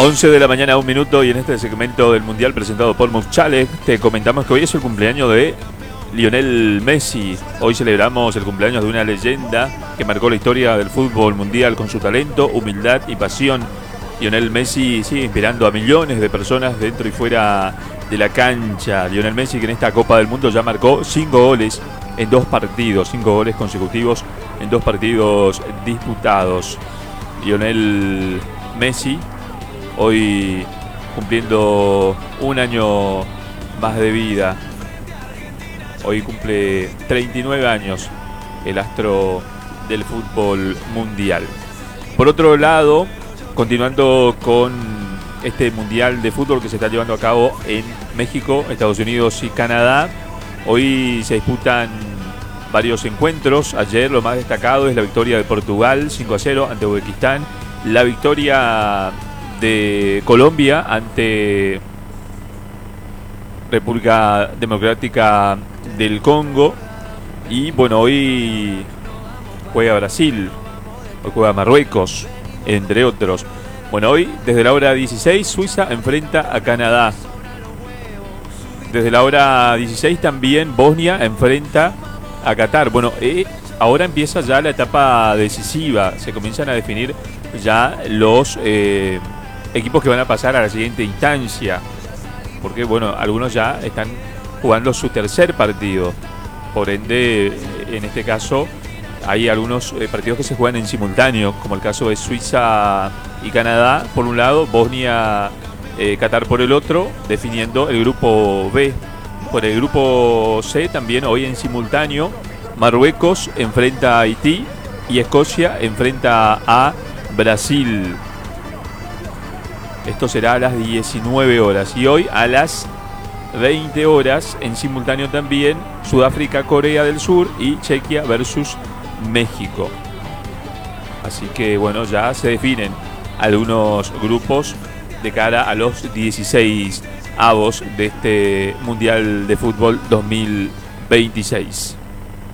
11 de la mañana, 1 minuto, y en este segmento del Mundial presentado por Muchales te comentamos que hoy es el cumpleaños de Lionel Messi. Hoy celebramos el cumpleaños de una leyenda que marcó la historia del fútbol mundial con su talento, humildad y pasión. Lionel Messi sigue inspirando a millones de personas dentro y fuera de la cancha. Lionel Messi, que en esta Copa del Mundo ya marcó 5 goles en 2 partidos, 5 goles consecutivos en 2 partidos disputados. Lionel Messi hoy cumpliendo un año más de vida. Hoy cumple 39 años el astro del fútbol mundial. Por otro lado, continuando con este mundial de fútbol que se está llevando a cabo en México, Estados Unidos y Canadá, hoy se disputan varios encuentros. Ayer lo más destacado es la victoria de Portugal 5-0 ante Uzbekistán, la victoria de Colombia ante República Democrática del Congo, y bueno, hoy juega Brasil, hoy juega Marruecos, entre otros. Bueno, hoy desde la hora 16 Suiza enfrenta a Canadá. Desde la hora 16 también Bosnia enfrenta a Qatar. Bueno, ahora empieza ya la etapa decisiva, se comienzan a definir ya los equipos que van a pasar a la siguiente instancia, porque bueno, algunos ya están jugando su tercer partido, por ende en este caso hay algunos partidos que se juegan en simultáneo, como el caso de Suiza y Canadá por un lado, Bosnia, Qatar por el otro, definiendo el grupo B. Por el grupo C también hoy en simultáneo Marruecos enfrenta a Haití y Escocia enfrenta a Brasil. Esto será a las 19 horas. Y hoy a las 20 horas, en simultáneo también, Sudáfrica, Corea del Sur y Chequia versus México. Así que bueno, ya se definen algunos grupos de cara a los 16 avos de este Mundial de Fútbol 2026.